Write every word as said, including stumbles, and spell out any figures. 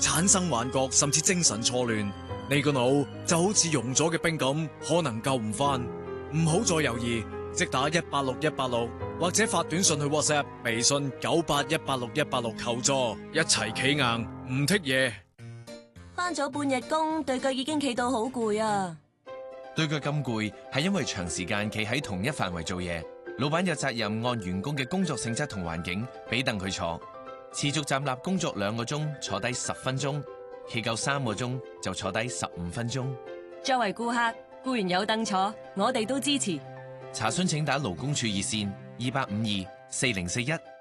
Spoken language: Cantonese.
產生幻覺甚至精神錯亂。你個腦就好似溶咗嘅冰咁，可能救唔翻。唔好再猶豫，即打一八六一八六，或者發短信去 WhatsApp、微信九八一八六一八六求助，一齊企硬唔剔嘢。 返咗半日工，對腳已經企到好攰啊！ 對腳咁攰，係因為長時間企喺同一範圍做嘢。老闆有責任按員工嘅工作性質同環境，俾凳佢坐。持續站立工作兩個鐘，坐低十分鐘；企夠三個鐘，就坐低十五分鐘。 作為顧客，固然有凳坐，我哋都支持。 查詢請打勞工處熱線二八五二四零四一。